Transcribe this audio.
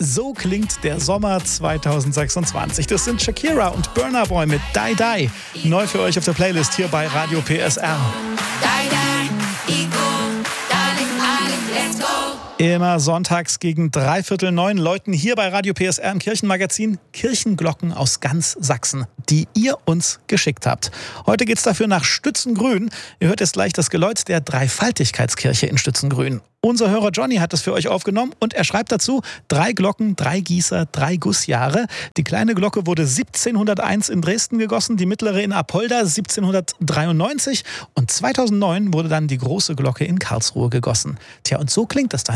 So klingt der Sommer 2026. Das sind Shakira und Burna Boy mit Die Die. Neu für euch auf der Playlist hier bei Radio PSR. Immer sonntags gegen 8:45 läuten hier bei Radio PSR im Kirchenmagazin Kirchenglocken aus ganz Sachsen, die ihr uns geschickt habt. Heute geht's dafür nach Stützengrün. Ihr hört jetzt gleich das Geläut der Dreifaltigkeitskirche in Stützengrün. Unser Hörer Johnny hat das für euch aufgenommen und er schreibt dazu: 3 Glocken, 3 Gießer, 3 Gussjahre. Die kleine Glocke wurde 1701 in Dresden gegossen, die mittlere in Apolda 1793 und 2009 wurde dann die große Glocke in Karlsruhe gegossen. Tja, und so klingt das dann